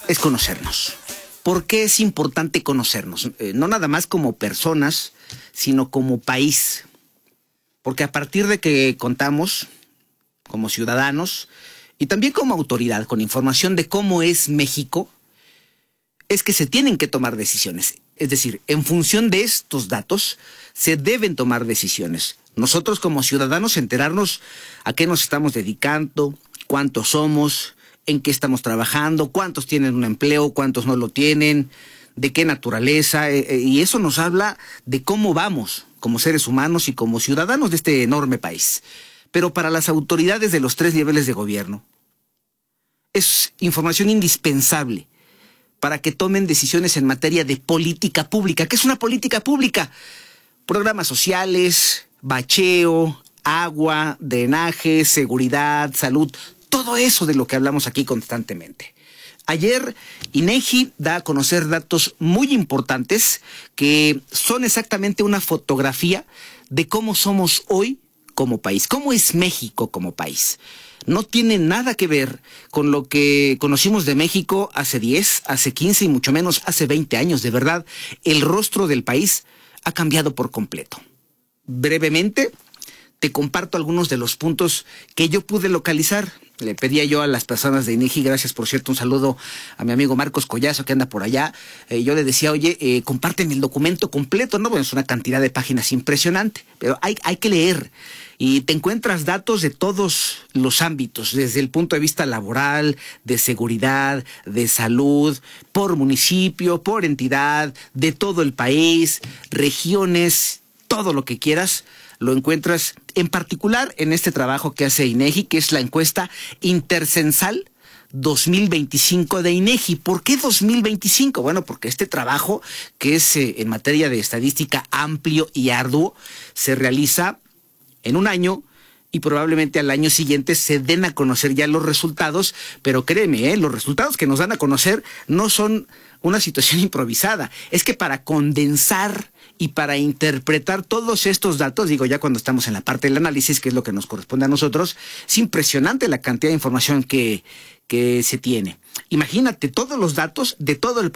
es conocernos. ¿Por qué es importante conocernos? No nada más como personas, sino como país. Porque a partir de que contamos como ciudadanos y también como autoridad con información de cómo es México, es que se tienen que tomar decisiones. Es decir, en función de estos datos se deben tomar decisiones. Nosotros como ciudadanos enterarnos a qué nos estamos dedicando, cuántos somos, en qué estamos trabajando, cuántos tienen un empleo, cuántos no lo tienen, de qué naturaleza, y eso nos habla de cómo vamos como seres humanos y como ciudadanos de este enorme país. Pero para las autoridades de los 3 niveles de gobierno, es información indispensable para que tomen decisiones en materia de política pública. ¿Qué es una política pública? Programas sociales, bacheo, agua, drenaje, seguridad, salud, todo eso de lo que hablamos aquí constantemente. Ayer, INEGI da a conocer datos muy importantes que son exactamente una fotografía de cómo somos hoy como país, cómo es México como país. No tiene nada que ver con lo que conocimos de México hace 10, hace 15 y mucho menos hace 20 años. De verdad, el rostro del país ha cambiado por completo. Brevemente, te comparto algunos de los puntos que yo pude localizar. Le pedía yo a las personas de INEGI, gracias por cierto, un saludo a mi amigo Marcos Collazo que anda por allá. Yo le decía, oye, compárteme el documento completo, ¿no? Bueno, es una cantidad de páginas impresionante, pero hay que leer. Y te encuentras datos de todos los ámbitos, desde el punto de vista laboral, de seguridad, de salud, por municipio, por entidad, de todo el país, regiones, todo lo que quieras. Lo encuentras en particular en este trabajo que hace INEGI, que es la encuesta intercensal 2025 de INEGI. ¿Por qué 2025? Bueno, porque este trabajo, que es en materia de estadística amplio y arduo, se realiza en un año y probablemente al año siguiente se den a conocer ya los resultados, pero créeme, los resultados que nos dan a conocer no son una situación improvisada. Es que para condensar y para interpretar todos estos datos, digo ya cuando estamos en la parte del análisis, que es lo que nos corresponde a nosotros, es impresionante la cantidad de información que se tiene. Imagínate todos los datos de todo el país.